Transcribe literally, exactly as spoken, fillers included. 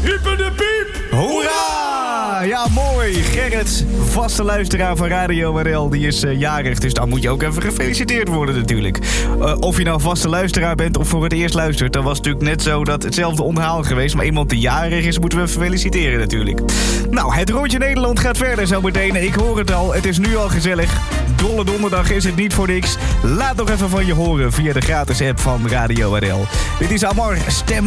Hyper de piep! Hoera! Ja, mooi. Gerrit, vaste luisteraar van Radio R L, die is uh, jarig. Dus dan moet je ook even gefeliciteerd worden natuurlijk. Uh, of je nou vaste luisteraar bent of voor het eerst luistert, dan was het natuurlijk net zo dat hetzelfde onthaal geweest. Maar iemand die jarig is, moeten we even feliciteren natuurlijk. Nou, het rondje Nederland gaat verder zo meteen. Ik hoor het al, het is nu al gezellig. Dolle donderdag is het niet voor niks. Laat nog even van je horen via de gratis app van Radio R L. Dit is Amor, stem